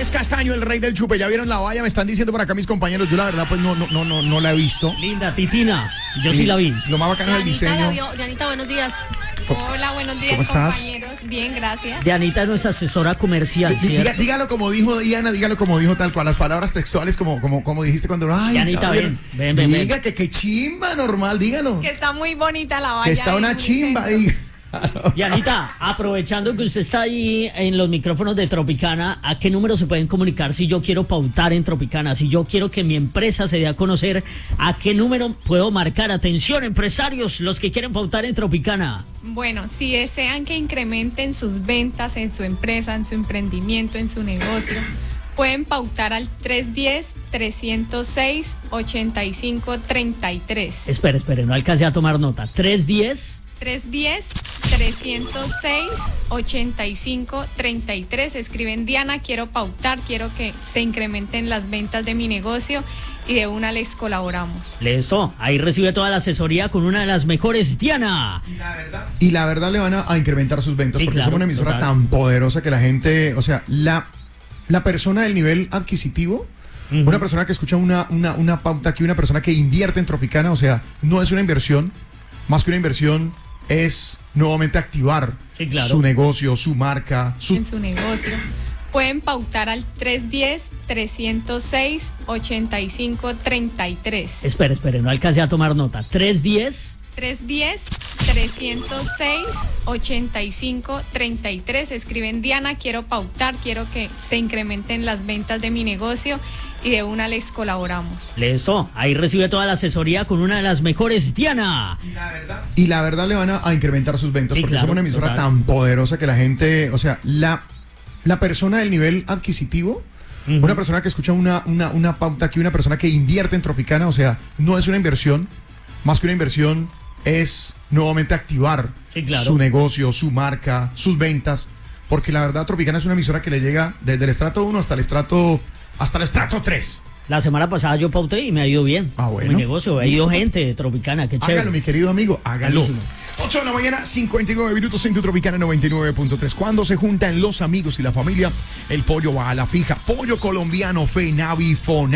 Andrés Castaño, el rey del chupe. ¿Ya vieron la valla? Me están diciendo por acá mis compañeros. Yo la verdad pues no la he visto. Linda, Titina. Yo sí la vi. Lo más bacano es el diseño. Dianita, buenos días. Hola, buenos días, ¿Cómo estás? compañeros. Bien, gracias. Dianita es nuestra asesora comercial, ¿cierto? Dígalo como dijo Diana, dígalo como dijo tal cual, las palabras textuales como dijiste cuando... Ay, Dianita, ven. Diga que chimba, normal, dígalo. Que está muy bonita la valla. Que está una en el chimba, centro. diga. Dianita, aprovechando que usted está ahí en los micrófonos de Tropicana, ¿a qué número se pueden comunicar si yo quiero pautar en Tropicana? Si yo quiero que mi empresa se dé a conocer, ¿a qué número puedo marcar? Atención, empresarios, los que quieren pautar en Tropicana. Bueno, si desean que incrementen sus ventas en su empresa, en su emprendimiento, en su negocio, pueden pautar al 310-306-8533. Espere, no alcancé a tomar nota. 310-306-8533. Escriben: Diana, quiero pautar, quiero que se incrementen las ventas de mi negocio, y de una les colaboramos. Eso, ahí recibe toda la asesoría con una de las mejores, Diana. Y la verdad le van a incrementar sus ventas, Sí, porque claro, somos una emisora total. tan poderosa que la gente, o sea, la persona del nivel adquisitivo, una persona que escucha una pauta aquí, una persona que invierte en Tropicana, o sea, no es una inversión, más que una inversión es nuevamente activar Sí, claro. su negocio, su marca, En su negocio, pueden pautar al 310-306-8533. Espere, no alcancé a tomar nota. 310-306-8533. Escriben: Diana, quiero pautar, quiero que se incrementen las ventas de mi negocio, y de una les colaboramos. Eso, ahí recibe toda la asesoría con una de las mejores, Diana. y la verdad le van a incrementar sus ventas, Sí, porque claro, somos una emisora total. tan poderosa que la gente, o sea, la persona del nivel adquisitivo, una persona que escucha una pauta aquí, una persona que invierte en Tropicana, o sea, no es una inversión, más que una inversión es nuevamente activar Sí, claro. su negocio, su marca, sus ventas, porque la verdad Tropicana es una emisora que le llega desde el estrato 1 hasta el estrato 3. La semana pasada yo pauté y me ha ido bien. Ah, bueno. Mi negocio, ha ido gente de Tropicana, qué chévere. Hágalo, mi querido amigo, hágalo. Buenísimo. 8 de la mañana, 59 minutos en tu Tropicana 99.3. Cuando se juntan los amigos y la familia, el pollo va a la fija. Pollo colombiano, Fenavi, Fona.